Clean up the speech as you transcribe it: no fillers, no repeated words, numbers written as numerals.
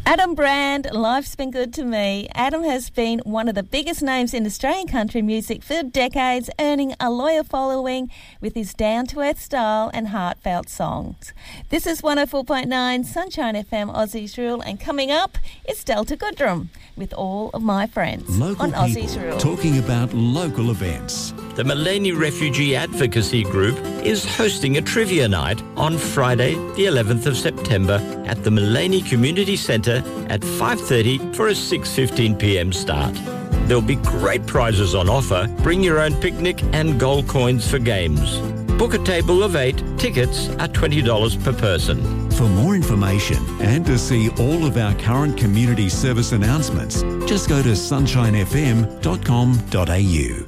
Adam Brand, Life's Been Good to Me. Adam has been one of the biggest names in Australian country music for decades, earning a loyal following with his down-to-earth style and heartfelt songs. This is 104.9 Sunshine FM Aussies Rule, and coming up, it's Delta Goodrum with All of My Friends Local on Aussies people Rule. Talking about local events. The Mullaney Refugee Advocacy Group is hosting a trivia night on Friday, the 11th of September at the Mullaney Community Centre at 5:30 for a 6:15pm start. There'll be great prizes on offer. Bring your own picnic and gold coins for games. Book a table of 8. Tickets are $20 per person. For more information and to see all of our current community service announcements, just go to sunshinefm.com.au.